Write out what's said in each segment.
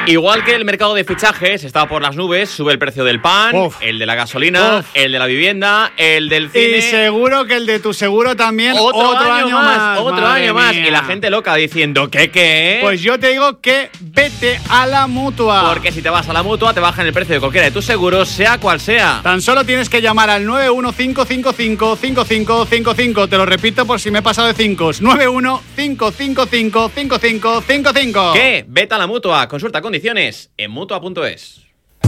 Igual que el mercado de fichajes está por las nubes, sube el precio del pan, el de la gasolina, el de la vivienda, el del cine. Y seguro que el de tu seguro también. Otro año más. Otro año más. Y la gente loca diciendo, ¿qué? Pues yo te digo que vete a la Mutua. Porque si te vas a la Mutua te bajan el precio de cualquiera de tus seguros, sea cual sea. Tan solo tienes que llamar al 915555555. Te lo repito por si me he pasado de 5. 915555555. ¿Qué? Vete a la Mutua. Consulta condiciones en Mutua.es.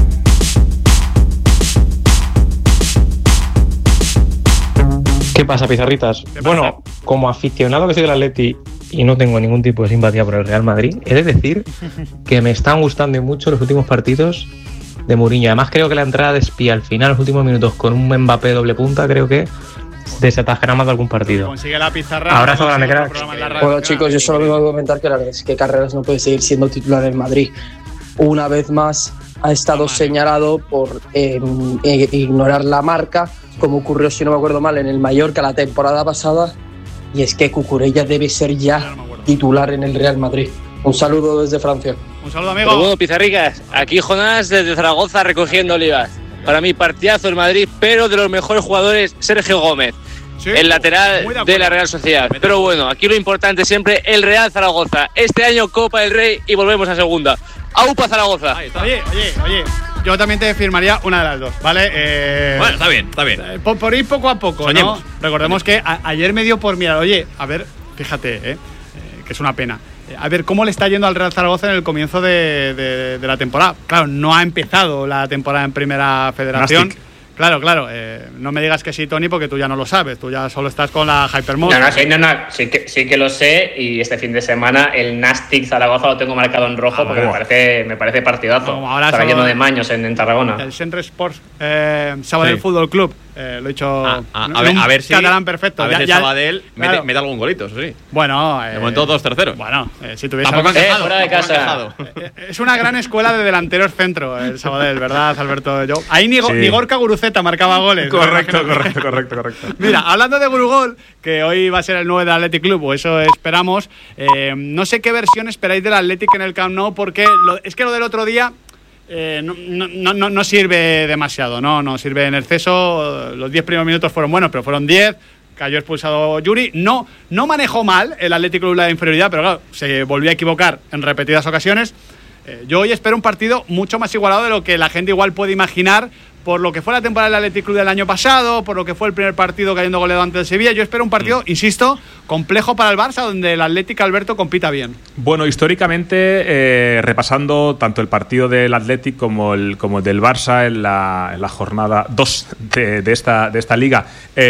¿Qué pasa, pizarritas? Bueno, como aficionado que soy del Atleti y no tengo ningún tipo de simpatía por el Real Madrid, he de decir que me están gustando mucho los últimos partidos de Mourinho. Además, creo que la entrada de Espía al final, los últimos minutos, con un Mbappé doble punta, creo que desatajará más de algún partido. Consigue la pizarra. Abrazo grande, cracks. Bueno, chicos, yo solo vengo a comentar que Carreras no puede seguir siendo titular en Madrid. Una vez más ha estado señalado por ignorar la marca, como ocurrió, si no me acuerdo mal, en el Mallorca la temporada pasada. Y es que Cucurella debe ser ya titular en el Real Madrid. Un saludo desde Francia. Un saludo, amigo. Pero bueno, pizarricas, aquí Jonás desde Zaragoza recogiendo olivas. Para mí, partidazo el Madrid, pero de los mejores jugadores, Sergio Gómez, el lateral de la Real Sociedad. Pero bueno, aquí lo importante siempre, el Real Zaragoza. Este año Copa del Rey y volvemos a segunda. ¡Aupa Zaragoza! Oye, yo también te firmaría una de las dos, ¿vale? Bueno, está bien. Por ir poco a poco, soñemos, ¿no? Recordemos que ayer me dio por mirar, oye, a ver, fíjate, que es una pena. A ver cómo le está yendo al Real Zaragoza en el comienzo de la temporada. Claro, no ha empezado la temporada en Primera Federación. Nastic. Claro. No me digas que sí, Tony, porque tú ya no lo sabes. Tú ya solo estás con la Hypermode. Sí que lo sé. Y este fin de semana el Nastic Zaragoza lo tengo marcado en rojo porque me parece partidazo. No, ahora está lleno de maños en Tarragona. El Centre Sports Sabadell Fútbol Club. Lo he dicho a ver si catalán perfecto. A ver si Sabadell mete algún golito, eso sí. Bueno, de momento 2-0. Bueno, si tuviese fuera de casa. Es una gran escuela de delanteros centro el Sabadell, ¿verdad, Alberto? Ahí ni Gorka Guruceta marcaba goles. Correcto. Mira, hablando de Gurugol, que hoy va a ser el 9 del Athletic Club, o eso esperamos. No sé qué versión esperáis del Athletic en el Camp Nou, porque es que lo del otro día no sirve demasiado, no sirve en exceso. Los 10 primeros minutos fueron buenos, pero fueron 10. Cayó expulsado Yuri. No manejó mal el Athletic Club la inferioridad, pero claro, se volvió a equivocar en repetidas ocasiones. Yo hoy espero un partido mucho más igualado de lo que la gente igual puede imaginar, por lo que fue la temporada del Athletic Club del año pasado, por lo que fue el primer partido cayendo goleado ante el Sevilla. Yo espero un partido, insisto, complejo para el Barça, donde el Athletic, Alberto, compita bien. Bueno, históricamente, repasando tanto el partido del Athletic como el del Barça en la jornada 2 de esta liga,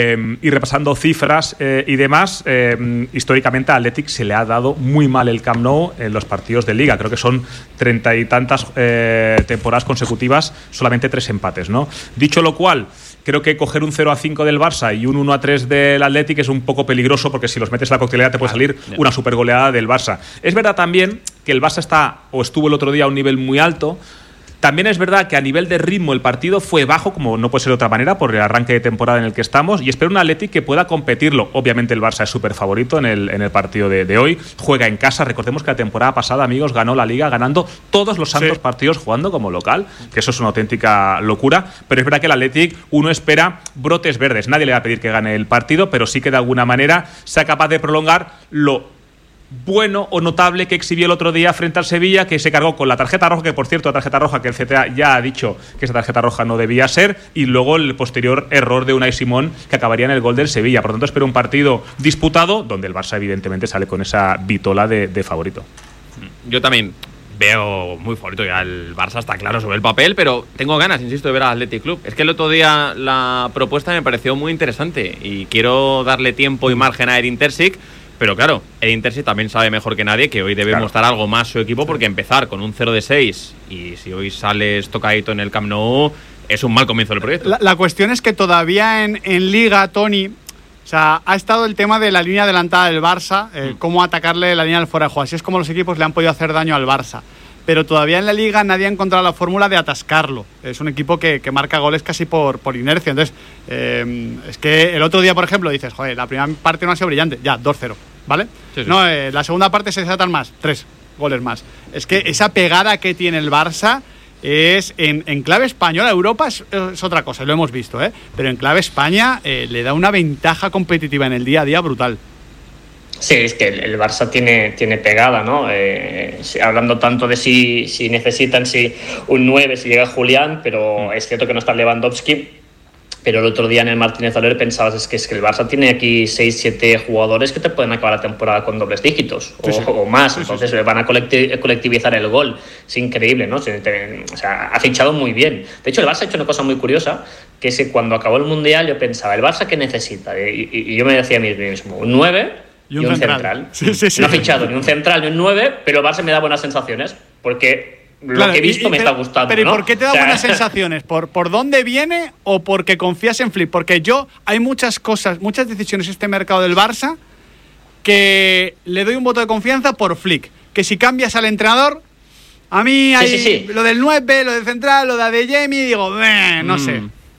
y repasando cifras y demás, históricamente al Athletic se le ha dado muy mal el Camp Nou en los partidos de liga. Creo que son 30 y tantas temporadas consecutivas, solamente 3 empates, ¿no? Dicho lo cual, creo que coger un 0-5 del Barça y un 1-3 del Athletic es un poco peligroso, porque si los metes a la coctelera te puede salir una supergoleada del Barça. Es verdad también que el Barça estuvo el otro día a un nivel muy alto. También es verdad que a nivel de ritmo el partido fue bajo, como no puede ser de otra manera, por el arranque de temporada en el que estamos, y espero un Athletic que pueda competirlo. Obviamente el Barça es súper favorito en el partido de hoy, juega en casa. Recordemos que la temporada pasada, amigos, ganó la Liga ganando todos los santos partidos jugando como local, que eso es una auténtica locura. Pero es verdad que el Athletic, uno espera brotes verdes. Nadie le va a pedir que gane el partido, pero sí que de alguna manera sea capaz de prolongar lo bueno o notable que exhibió el otro día frente al Sevilla, que se cargó con la tarjeta roja, que por cierto, la tarjeta roja que el CTA ya ha dicho que esa tarjeta roja no debía ser, y luego el posterior error de Unai Simón, que acabaría en el gol del Sevilla. Por lo tanto, espero un partido disputado, donde el Barça evidentemente sale con esa vitola de favorito. Yo también veo muy favorito, ya el Barça está claro sobre el papel, pero tengo ganas, insisto, de ver al Athletic Club. Es que el otro día la propuesta me pareció muy interesante y quiero darle tiempo y margen a Edin Terzic. Pero claro, el Intersi también sabe mejor que nadie que hoy debe mostrar algo más su equipo, porque empezar con un 0-6 y si hoy sales tocadito en el Camp Nou es un mal comienzo del proyecto. La cuestión es que todavía en Liga, Tony, o sea, ha estado el tema de la línea adelantada del Barça, cómo atacarle la línea del fuera de juego. Así es como los equipos le han podido hacer daño al Barça. Pero todavía en la Liga nadie ha encontrado la fórmula de atascarlo. Es un equipo que marca goles casi por inercia. Entonces, es que el otro día, por ejemplo, dices, joder, la primera parte no ha sido brillante. Ya, 2-0, ¿vale? Sí. No, la segunda parte se desatan más, 3. goles más. Es que esa pegada que tiene el Barça es en clave española. Europa es otra cosa, lo hemos visto, pero en clave España le da una ventaja competitiva en el día a día brutal. Sí, es que el Barça tiene pegada, ¿no? Hablando tanto de si necesitan un 9, si llega Julián, pero es cierto que no está Lewandowski. Pero el otro día en el Martínez Valero pensabas es que el Barça tiene aquí 6-7 jugadores que te pueden acabar la temporada con dobles dígitos o más. Entonces van a colectivizar el gol. Es increíble, ¿no? O sea, ha fichado muy bien. De hecho, el Barça ha hecho una cosa muy curiosa, que es que cuando acabó el Mundial yo pensaba, ¿el Barça qué necesita? Y yo me decía a mí mismo, un 9 y un central. Sí. No ha fichado ni un central ni un 9, pero el Barça me da buenas sensaciones porque... Lo que he visto me está gustando. Pero ¿y ¿no? por qué te da buenas sensaciones? ¿Por dónde viene o porque confías en Flick? Porque hay muchas decisiones en este mercado del Barça que le doy un voto de confianza por Flick. Que si cambias al entrenador, a mí hay lo del 9, lo del central, lo de Adeyemi, digo, no sé.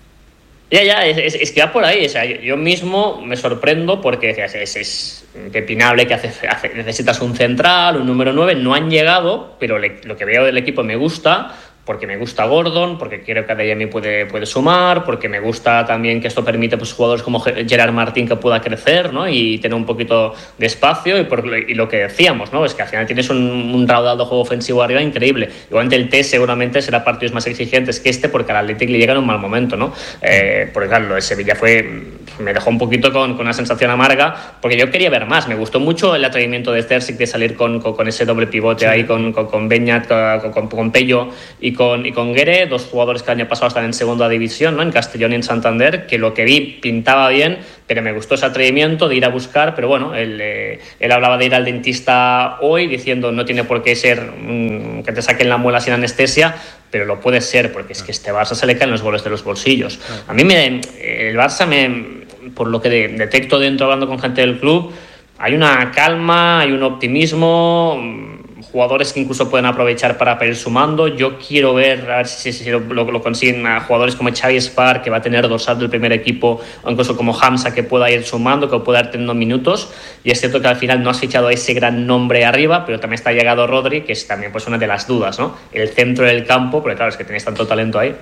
Ya, es que va por ahí. O sea, yo mismo me sorprendo porque es impepinable que necesitas un central, un número 9. No han llegado, pero lo que veo del equipo me gusta, porque me gusta Gordon, porque creo que Adeyemi puede sumar, porque me gusta también que esto permite pues jugadores como Gerard Martín que pueda crecer, ¿no? Y tener un poquito de espacio y lo que decíamos, ¿no? Es que al final tienes un raudal de juego ofensivo arriba increíble. Igualmente el T seguramente será partidos más exigentes que porque al Athletic le llega en un mal momento, ¿no? Porque claro, lo de Sevilla me dejó un poquito con una sensación amarga, porque yo quería ver más. Me gustó mucho el atrevimiento de Terzic de salir con ese doble pivote ahí con Beñat, con Pello y con Guerre, dos jugadores que el año pasado están en segunda división, ¿no? En Castellón y en Santander, que lo que vi pintaba bien, pero me gustó ese atrevimiento de ir a buscar. Pero bueno, él hablaba de ir al dentista hoy diciendo no tiene por qué ser que te saquen la muela sin anestesia, pero lo puede ser, porque es que este Barça se le caen los goles de los bolsillos. A mí el Barça por lo que detecto dentro hablando con gente del club, hay una calma, hay un optimismo, jugadores que incluso pueden aprovechar para ir sumando. Yo quiero ver, a ver si lo consiguen a jugadores como Xavi Spar, que va a tener dorsal del primer equipo, o incluso como Hamza, que pueda ir sumando, que pueda ir teniendo minutos. Y es cierto que al final no has fichado ese gran nombre arriba, pero también está llegado Rodri, que es también pues una de las dudas, ¿no? El centro del campo, porque claro, es que tenéis tanto talento ahí.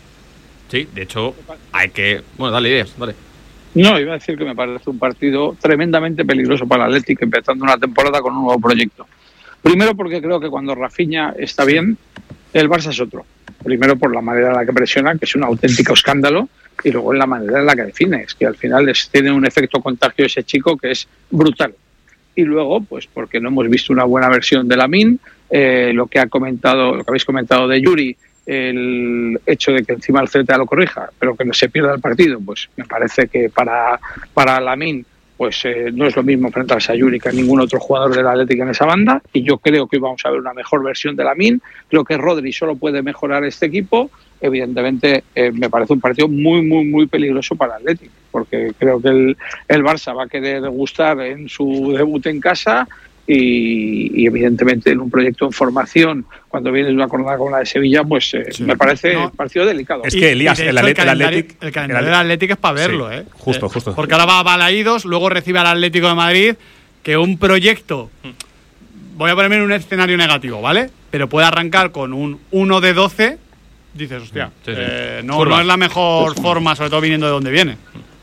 Sí, de hecho, hay que... Bueno, dale ideas, dale. No, iba a decir que me parece un partido tremendamente peligroso para el Athletic, empezando una temporada con un nuevo proyecto. Primero porque creo que cuando Rafinha está bien, el Barça es otro. Primero por la manera en la que presiona, que es un auténtico escándalo, y luego en la manera en la que define, es que al final tiene un efecto contagio ese chico que es brutal. Y luego, pues porque no hemos visto una buena versión de Lamine, lo que habéis comentado de Yuri, el hecho de que encima el Celta lo corrija, pero que no se pierda el partido, pues me parece que para Lamine pues no es lo mismo enfrentarse a Yuri que a ningún otro jugador del Atlético en esa banda, y yo creo que hoy vamos a ver una mejor versión de Lamine. Creo que Rodri solo puede mejorar este equipo. Evidentemente me parece un partido muy, muy, muy peligroso para el Atlético, porque creo que el Barça va a querer gustar en su debut en casa y evidentemente en un proyecto en formación, cuando vienes de una jornada como la de Sevilla, pues me parece un partido delicado. Es que Elías, el calendario del Atlético es para verlo, sí, justo. Porque ahora va a Balaídos, luego recibe al Atlético de Madrid, que un proyecto, voy a ponerme en un escenario negativo, ¿vale? Pero puede arrancar con un 1 de 12, dices, hostia, no es la mejor forma, sobre todo viniendo de donde viene.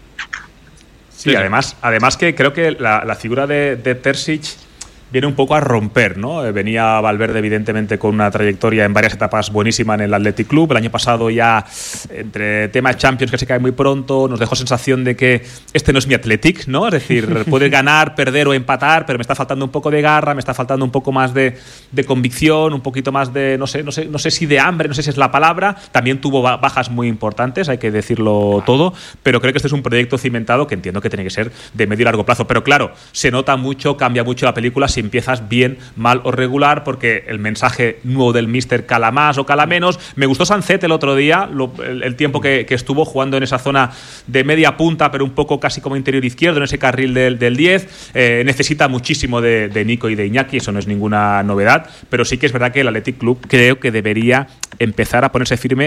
Sí, además que creo que la figura de Terzic viene un poco a romper, ¿no? Venía Valverde, evidentemente, con una trayectoria en varias etapas buenísima en el Athletic Club. El año pasado ya, entre temas Champions que se cae muy pronto, nos dejó sensación de que este no es mi Athletic, ¿no? Es decir, puede ganar, perder o empatar, pero me está faltando un poco de garra, me está faltando un poco más de convicción, un poquito más de, no sé si de hambre, no sé si es la palabra. También tuvo bajas muy importantes, hay que decirlo todo, pero creo que este es un proyecto cimentado que entiendo que tiene que ser de medio y largo plazo. Pero claro, se nota mucho, cambia mucho la película si empiezas bien, mal o regular, porque el mensaje nuevo del míster cala más o cala menos. Me gustó Sancet el otro día, el tiempo que estuvo jugando en esa zona de media punta, pero un poco casi como interior izquierdo, en ese carril del 10. Necesita muchísimo de Nico y de Iñaki, eso no es ninguna novedad, pero sí que es verdad que el Athletic Club creo que debería empezar a ponerse firme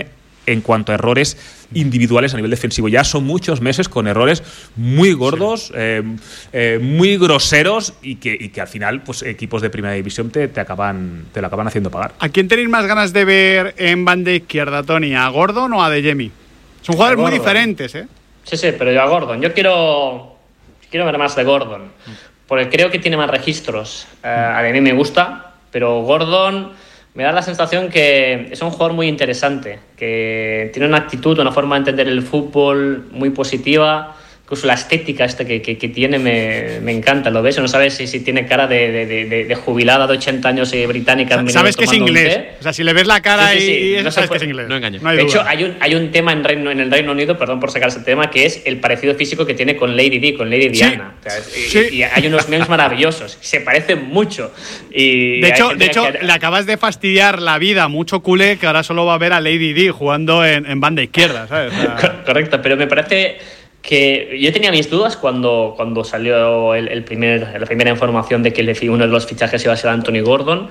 en cuanto a errores individuales a nivel defensivo. Ya son muchos meses con errores muy gordos, muy groseros y que al final pues equipos de primera división te lo acaban haciendo pagar. ¿A quién tenéis más ganas de ver en banda izquierda, Tony? ¿A Gordon o a Adeyemi? Son jugadores muy diferentes, ¿eh? Sí, pero yo a Gordon. Yo quiero ver más de Gordon, porque creo que tiene más registros. A mí me gusta, pero Gordon me da la sensación que es un jugador muy interesante, que tiene una actitud, una forma de entender el fútbol muy positiva. Incluso la estética que tiene me encanta, ¿lo ves? No sabes si tiene cara de jubilada de 80 años británica. Sabes que es inglés. O sea, si le ves la cara y no sabes que es inglés. No engañes. No hay de duda. hecho, hay un tema en el Reino Unido, perdón por sacar ese tema, que es el parecido físico que tiene con Lady Di, con Lady Diana. O sea, y hay unos memes maravillosos. Se parecen mucho. Y de hecho, le acabas de fastidiar la vida a mucho culé que ahora solo va a ver a Lady Di jugando en banda izquierda, ¿sabes? O sea, correcto, pero me parece que yo tenía mis dudas cuando salió la primera información de que uno de los fichajes iba a ser Anthony Gordon,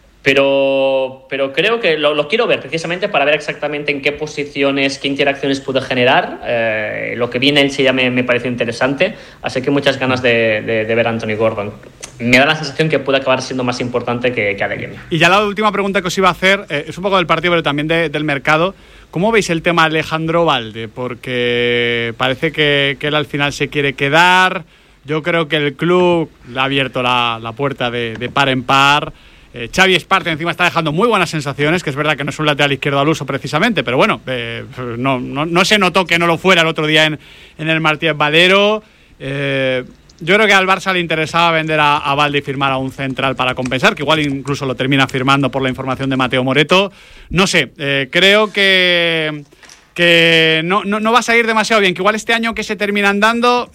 pero creo que lo quiero ver precisamente para ver exactamente en qué posiciones, qué interacciones puede generar. Lo que viene él sí ya me parece interesante, así que muchas ganas de ver a Anthony Gordon. Me da la sensación que puede acabar siendo más importante que Adeyemi. Y ya la última pregunta que os iba a hacer es un poco del partido, pero también del mercado. ¿Cómo veis el tema Alejandro Balde? Porque parece que él al final se quiere quedar. Yo creo que el club le ha abierto la puerta de par en par. Xavi Esparte encima está dejando muy buenas sensaciones, que es verdad que no es un lateral izquierdo al uso precisamente, pero bueno, no se notó que no lo fuera el otro día en el Martínez Valero. Yo creo que al Barça le interesaba vender a Balde y firmar a un central para compensar, que igual incluso lo termina firmando por la información de Mateo Moreto. No sé, creo que no va a salir demasiado bien, que igual este año que se terminan dando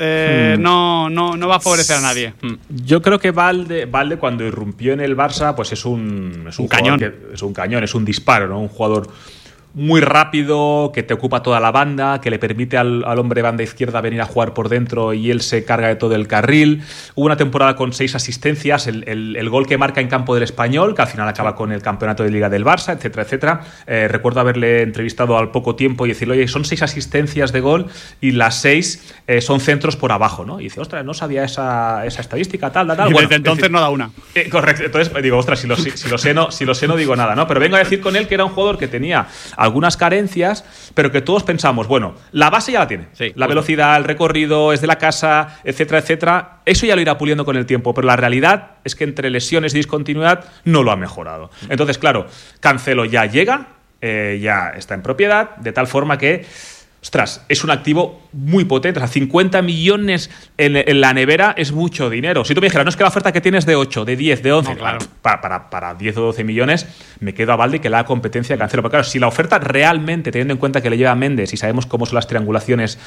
no va a favorecer a nadie. Yo creo que Balde cuando irrumpió en el Barça pues es un cañón. Es un cañón, es un disparo, ¿no? Un jugador muy rápido, que te ocupa toda la banda, que le permite al hombre de banda izquierda venir a jugar por dentro y él se carga de todo el carril. Hubo una temporada con 6 asistencias, el gol que marca en campo del Español, que al final acaba con el campeonato de Liga del Barça, etcétera, etcétera. Recuerdo haberle entrevistado al poco tiempo y decirle, oye, son 6 asistencias de gol y las 6 son centros por abajo, ¿no? Y dice, ostras, no sabía esa estadística, tal. Y bueno, desde entonces no da una. Correcto, entonces digo, ostras, si lo sé no digo nada, ¿no? Pero vengo a decir con él que era un jugador que tenía algunas carencias, pero que todos pensamos, bueno, la base ya la tiene. Sí, la velocidad, el recorrido, es de la casa, etcétera, etcétera. Eso ya lo irá puliendo con el tiempo, pero la realidad es que entre lesiones y discontinuidad no lo ha mejorado. Entonces, claro, Cancelo ya llega, ya está en propiedad, de tal forma que, ostras, es un activo muy potente. O sea, 50 millones en la nevera es mucho dinero. Si tú me dijeras, no es que la oferta que tienes de 8, de 10, de 11, no, claro. Para 10 o 12 millones me quedo a Balde que la competencia de Cancelo. Pero claro, si la oferta realmente, teniendo en cuenta que le lleva a Méndez y sabemos cómo son las triangulaciones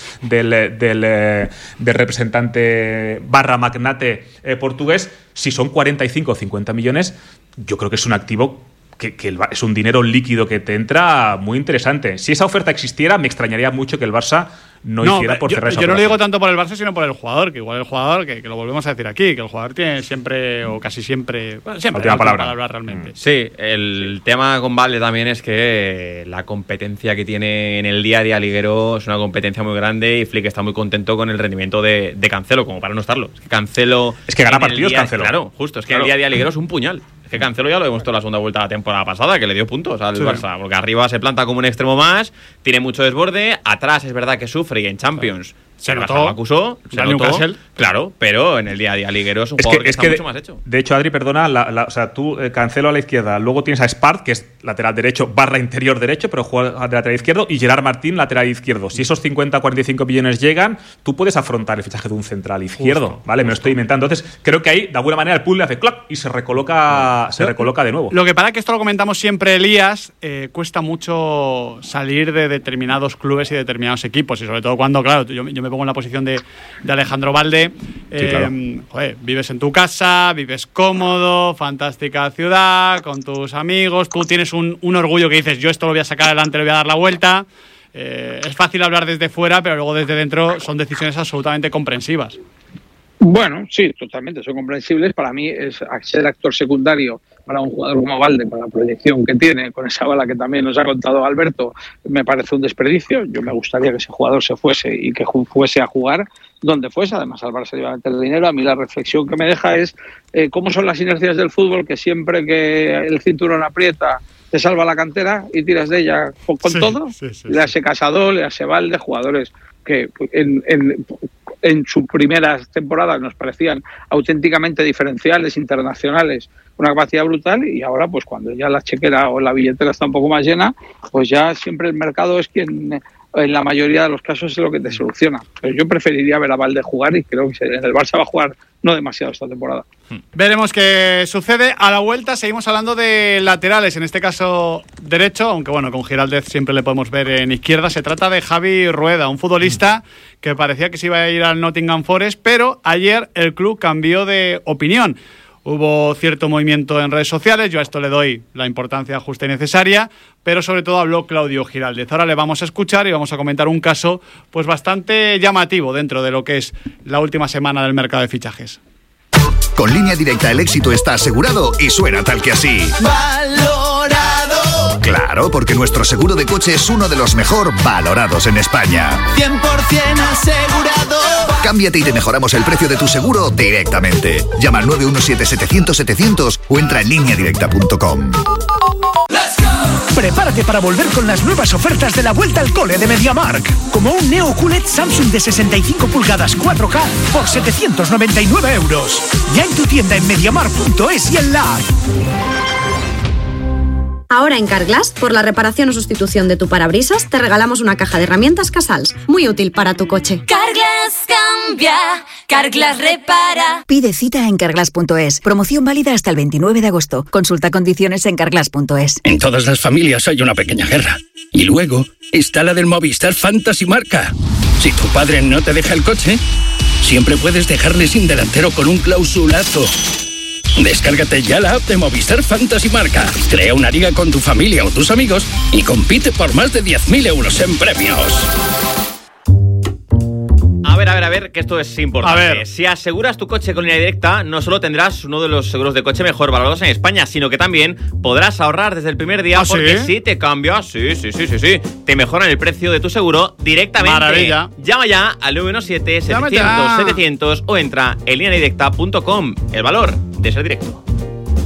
del representante / magnate portugués, si son 45 o 50 millones, yo creo que es un activo que es un dinero líquido que te entra muy interesante. Si esa oferta existiera, me extrañaría mucho que el Barça no hiciera por cerrar esa yo no operación. lo digo tanto por el Barça, sino por el jugador, que igual el jugador, que lo volvemos a decir aquí, que el jugador tiene siempre, o casi siempre, siempre la última palabra realmente. Sí, el tema con Balde también es que la competencia que tiene en el día a día liguero es una competencia muy grande y Flick está muy contento con el rendimiento de Cancelo, como para no estarlo. Es que Cancelo... Es que gana partidos Cancelo. Claro, justo, es que el día a día liguero es un puñal. Es que Cancelo ya lo vimos toda la segunda vuelta de la temporada pasada, que le dio puntos al Barça, porque arriba se planta como un extremo más, tiene mucho desborde, atrás es verdad que sufre y en Champions se lo notó, acusó, se notó, claro, pero en el día a día liguero es un jugador que está mucho más hecho. De hecho, Adri, perdona, o sea, tú Cancelo a la izquierda, luego tienes a Espart, que es lateral derecho / interior derecho, pero juega de lateral izquierdo, y Gerard Martín, lateral izquierdo. Si esos 50-45 millones llegan, tú puedes afrontar el fichaje de un central izquierdo, ¿vale? Me lo estoy inventando. Entonces, creo que ahí, de alguna manera, el pool le hace clac y se recoloca de nuevo. Lo que para que esto lo comentamos siempre, Elías, cuesta mucho salir de determinados clubes y determinados equipos, y sobre todo cuando, claro, yo me pongo en la posición de Alejandro Balde. Claro. Joder, vives en tu casa, vives cómodo, fantástica ciudad, con tus amigos, tú tienes un orgullo que dices, yo esto lo voy a sacar adelante, le voy a dar la vuelta. Es fácil hablar desde fuera, pero luego desde dentro son decisiones absolutamente comprensivas. Bueno, sí, totalmente, son comprensibles. Para mí es ser actor secundario para un jugador como Valde, para la proyección que tiene, con esa bala que también nos ha contado Alberto, me parece un desperdicio. Yo me gustaría que ese jugador se fuese y que fuese a jugar donde fuese. Además, al Barça le iba a meter dinero. A mí la reflexión que me deja es cómo son las inercias del fútbol, que siempre que el cinturón aprieta te salva la cantera y tiras de ella con todo. Le hace Casado, le hace Valde, jugadores que en sus primeras temporadas nos parecían auténticamente diferenciales, internacionales, una capacidad brutal, y ahora pues cuando ya la chequera o la billetera está un poco más llena, pues ya siempre el mercado es quien en la mayoría de los casos es lo que te soluciona. Pero yo preferiría ver a Valde jugar y creo que en el Barça va a jugar no demasiado esta temporada. Veremos qué sucede. A la vuelta seguimos hablando de laterales, en este caso derecho, aunque bueno, con Giraldez siempre le podemos ver en izquierda. Se trata de Javi Rueda, un futbolista que parecía que se iba a ir al Nottingham Forest, pero ayer el club cambió de opinión. Hubo cierto movimiento en redes sociales, yo a esto le doy la importancia justa y necesaria, pero sobre todo habló Claudio Giraldez. Ahora le vamos a escuchar y vamos a comentar un caso pues bastante llamativo dentro de lo que es la última semana del mercado de fichajes. Con Línea Directa el éxito está asegurado y suena tal que así. ¡Valorado! Claro, porque nuestro seguro de coche es uno de los mejor valorados en España. 100% asegurado. Cámbiate y te mejoramos el precio de tu seguro directamente. Llama al 917-700-700 o entra en lineadirecta.com. Prepárate para volver con las nuevas ofertas de la vuelta al cole de MediaMarkt. Como un Neo QLED Samsung de 65 pulgadas 4K por 799 euros. Ya en tu tienda en MediaMarkt.es y en la app. Ahora en Carglass, por la reparación o sustitución de tu parabrisas, te regalamos una caja de herramientas Casals, muy útil para tu coche. Carglass cambia, Carglass repara. Pide cita en Carglass.es. Promoción válida hasta el 29 de agosto. Consulta condiciones en Carglass.es. En todas las familias hay una pequeña guerra. Y luego está la del Movistar Fantasy Marca. Si tu padre no te deja el coche, siempre puedes dejarle sin delantero con un clausulazo. Descárgate ya la app de Movistar Fantasy Marca. Crea una liga con tu familia o tus amigos y compite por más de 10.000 euros en premios. A ver, que esto es importante. Si aseguras tu coche con Línea Directa, no solo tendrás uno de los seguros de coche mejor valorados en España, sino que también podrás ahorrar desde el primer día, porque si te cambias, te mejoran el precio de tu seguro directamente. Maravilla. Llama ya al 917-700-700 o entra en lineadirecta.com. El valor de ser directo.